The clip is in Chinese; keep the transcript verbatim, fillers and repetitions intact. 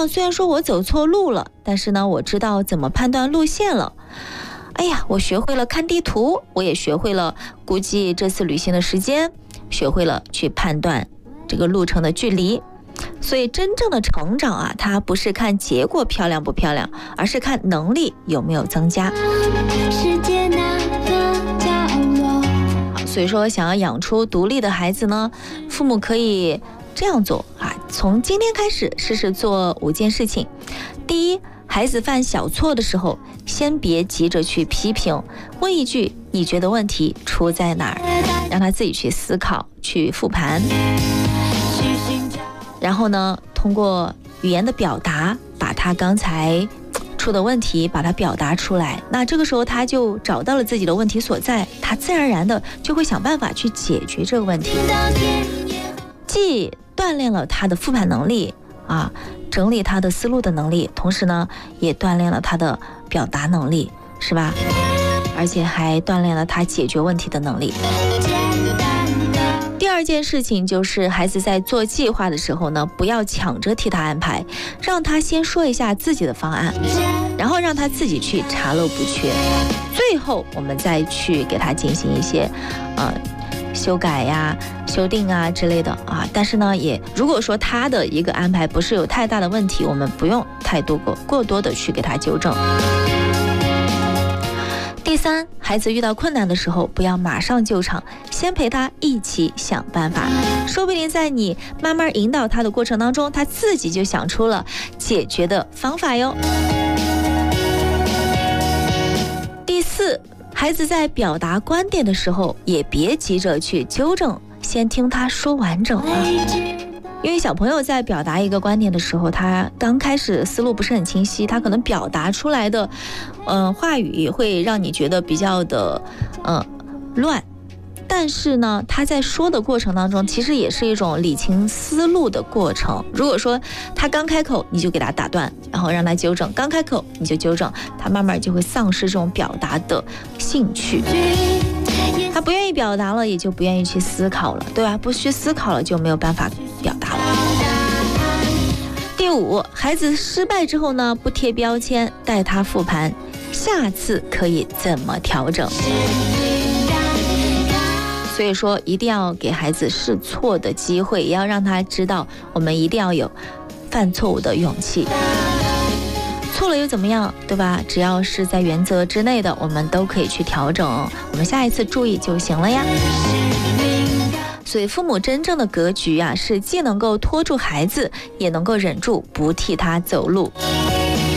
哦，虽然说我走错路了，但是呢，我知道怎么判断路线了。哎呀，我学会了看地图，我也学会了估计这次旅行的时间，学会了去判断这个路程的距离。所以真正的成长啊，它不是看结果漂亮不漂亮，而是看能力有没有增加。好，所以说想要养出独立的孩子呢，父母可以这样做啊，从今天开始试试做五件事情。第一，孩子犯小错的时候，先别急着去批评，问一句你觉得问题出在哪儿，让他自己去思考，去复盘。然后呢，通过语言的表达，把他刚才出的问题把它表达出来。那这个时候他就找到了自己的问题所在，他自然而然的就会想办法去解决这个问题，既锻炼了他的复盘能力啊，整理他的思路的能力，同时呢也锻炼了他的表达能力，是吧？而且还锻炼了他解决问题的能力。第二件事情就是孩子在做计划的时候呢，不要抢着替他安排，让他先说一下自己的方案，然后让他自己去查漏补缺，最后我们再去给他进行一些呃修改呀、修订啊之类的啊。但是呢，也如果说他的一个安排不是有太大的问题，我们不用太多过过多的去给他纠正。第三，孩子遇到困难的时候，不要马上救场，先陪他一起想办法，说不定在你慢慢引导他的过程当中，他自己就想出了解决的方法哟。第四，孩子在表达观点的时候，也别急着去纠正，先听他说完整啊。因为小朋友在表达一个观点的时候，他刚开始思路不是很清晰，他可能表达出来的嗯、呃、话语会让你觉得比较的嗯、呃、乱，但是呢他在说的过程当中其实也是一种理清思路的过程。如果说他刚开口你就给他打断，然后让他纠正，刚开口你就纠正，他慢慢就会丧失这种表达的兴趣，他不愿意表达了，也就不愿意去思考了，对吧？不去思考了，就没有办法表达了。第五，孩子失败之后呢，不贴标签，带他复盘，下次可以怎么调整。所以说，一定要给孩子试错的机会，也要让他知道，我们一定要有犯错误的勇气。错了又怎么样，对吧？只要是在原则之内的，我们都可以去调整，我们下一次注意就行了呀。所以父母真正的格局啊，是既能够拖住孩子，也能够忍住不替他走路。